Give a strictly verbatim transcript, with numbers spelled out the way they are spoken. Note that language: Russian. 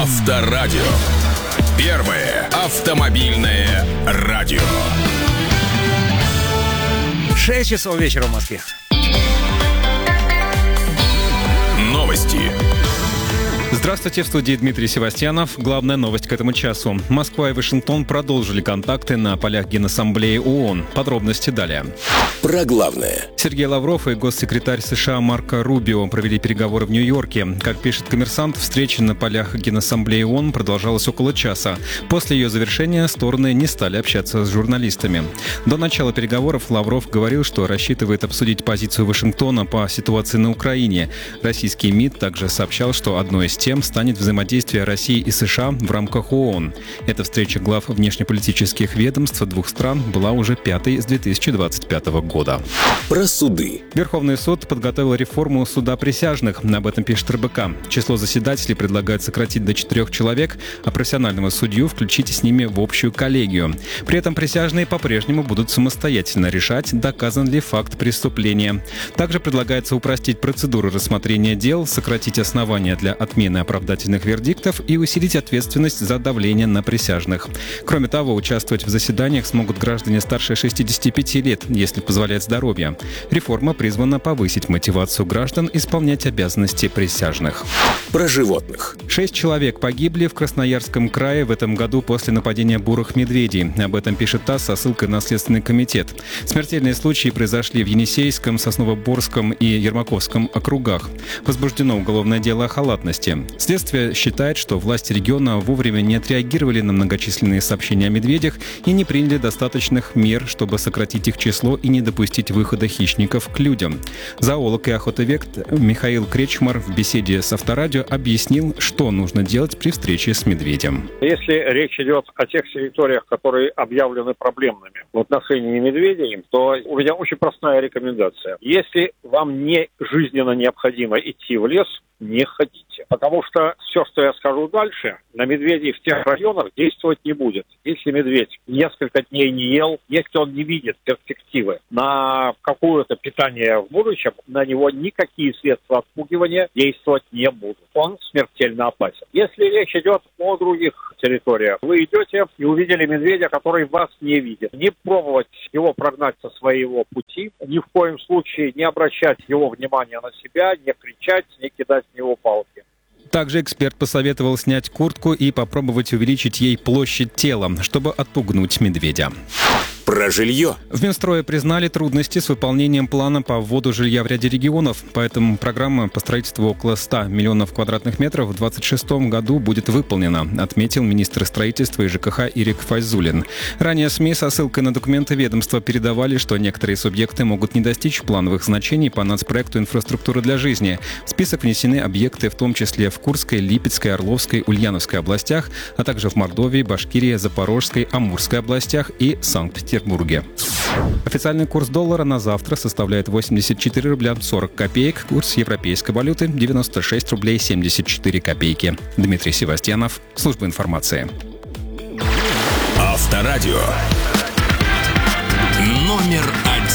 Авторадио. Первое автомобильное радио. шесть часов вечера в Москве. Новости. Здравствуйте, в студии Дмитрий Севастьянов. Главная новость к этому часу. Москва и Вашингтон продолжили контакты на полях Генассамблеи ООН. Подробности далее. Про главное. Сергей Лавров и госсекретарь США Марко Рубио провели переговоры в Нью-Йорке. Как пишет «Коммерсант», встреча на полях Генассамблеи ООН продолжалась около часа. После ее завершения стороны не стали общаться с журналистами. До начала переговоров Лавров говорил, что рассчитывает обсудить позицию Вашингтона по ситуации на Украине. Российский МИД также сообщал, что одной из тем станет взаимодействие России и США в рамках ООН. Эта встреча глав внешнеполитических ведомств двух стран была уже пятой с две тысячи двадцать пятого года. Про суды. Верховный суд подготовил реформу суда присяжных. Об этом пишет эр бэ ка. Число заседателей предлагают сократить до четырех человек, а профессионального судью включить с ними в общую коллегию. При этом присяжные по-прежнему будут самостоятельно решать, доказан ли факт преступления. Также предлагается упростить процедуру рассмотрения дел, сократить основания для отмены оправдательных вердиктов и усилить ответственность за давление на присяжных. Кроме того, участвовать в заседаниях смогут граждане старше шестидесяти пяти лет, если позволяет здоровье. Реформа призвана повысить мотивацию граждан исполнять обязанности присяжных. Про животных. Шесть человек погибли в Красноярском крае в этом году после нападения бурых медведей. Об этом пишет ТАСС со ссылкой на Следственный комитет. Смертельные случаи произошли в Енисейском, Сосновоборском и Ермаковском округах. Возбуждено уголовное дело о халатности. Следствие считает, что власти региона вовремя не отреагировали на многочисленные сообщения о медведях и не приняли достаточных мер, чтобы сократить их число и не допустить выхода хищников к людям. Зоолог и охотовед Михаил Кречмар в беседе с Авторадио объяснил, что нужно делать при встрече с медведем. Если речь идет о тех территориях, которые объявлены проблемными в отношении медведей, то у меня очень простая рекомендация. Если вам не жизненно необходимо идти в лес, не ходите. Потому что все, что я скажу дальше, на медведей в тех районах действовать не будет. Если медведь несколько дней не ел, если он не видит перспективы на какое-то питание в будущем, на него никакие средства отпугивания действовать не будут. Он смертельно опасен. Если речь идет о других территориях, вы идете и увидели медведя, который вас не видит. Не пробовать его прогнать со своего пути, ни в коем случае не обращать его внимания на себя, не кричать, не кидать в него палки. Также эксперт посоветовал снять куртку и попробовать увеличить ей площадь тела, чтобы отпугнуть медведя. Про жилье. В Минстрое признали трудности с выполнением плана по вводу жилья в ряде регионов, поэтому программа по строительству около ста миллионов квадратных метров в двадцать шестом году будет выполнена, отметил министр строительства и жэ ка ха Ирик Файзуллин. Ранее СМИ со ссылкой на документы ведомства передавали, что некоторые субъекты могут не достичь плановых значений по нацпроекту «Инфраструктура для жизни». В список внесены объекты, в том числе в Курской, Липецкой, Орловской, Ульяновской областях, а также в Мордовии, Башкирии, Запорожской, Амурской областях и Санкт-Петербурге. Официальный курс доллара на завтра составляет восемьдесят четыре рубля сорок копеек. Курс европейской валюты девяносто шесть рублей семьдесят четыре копейки. Дмитрий Севастьянов, служба информации. Авторадио. Номер один.